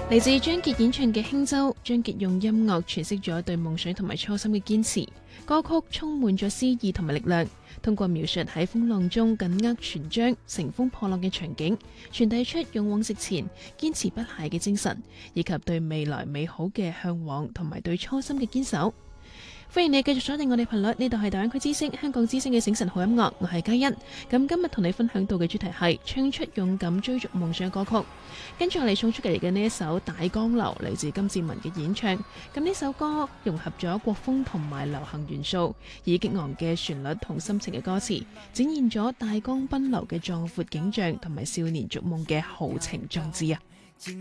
嚟自張傑演唱嘅《輕舟》，張傑用音樂詮釋咗對夢想同埋初心嘅堅持。歌曲充滿咗詩意同埋力量，通過描述喺風浪中緊握船槳、乘風破浪嘅場景，傳遞出勇往直前、堅持不懈嘅精神，以及對未來美好嘅向往同埋對初心嘅堅守。歡迎你繼續鎖定我哋頻率，呢度係大灣區之聲、香港之聲嘅醒晨好音樂，我係嘉欣。咁今日同你分享到嘅主題係唱出勇敢追逐夢想嘅歌曲。跟住我哋送出嚟嘅呢一首《大江流》，嚟自金志文嘅演唱。咁呢首歌融合咗國風同埋流行元素，以激昂嘅旋律同深情嘅歌詞，展現咗大江奔流嘅壯闊景象同埋少年逐夢嘅豪情壯志啊！